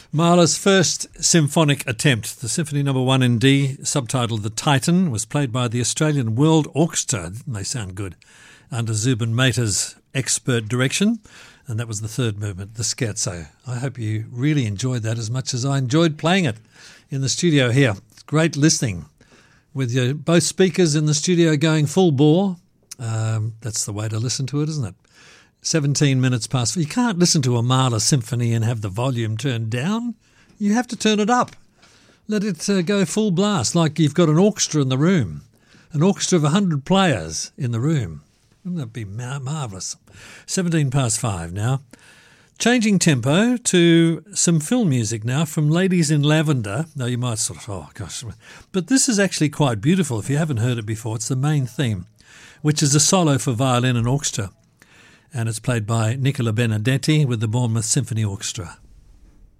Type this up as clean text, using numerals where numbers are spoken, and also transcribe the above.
Mahler's first symphonic attempt, the Symphony No. 1 in D, subtitled The Titan, was played by the Australian World Orchestra. Didn't they sound good? Under Zubin Mehta's expert direction. And that was the third movement, the Scherzo. I hope you really enjoyed that as much as I enjoyed playing it in the studio here. It's great listening with both speakers in the studio going full bore. That's the way to listen to it, isn't it? 17 minutes past. You can't listen to a Mahler symphony and have the volume turned down. You have to turn it up. Let it go full blast, like you've got an orchestra in the room, an orchestra of 100 players in the room. Wouldn't that be marvellous? 17 past 5 now. Changing tempo to some film music now from Ladies in Lavender. Now you might sort of, oh gosh. But this is actually quite beautiful if you haven't heard it before. It's the main theme, which is a solo for violin and orchestra. And it's played by Nicola Benedetti with the Bournemouth Symphony Orchestra.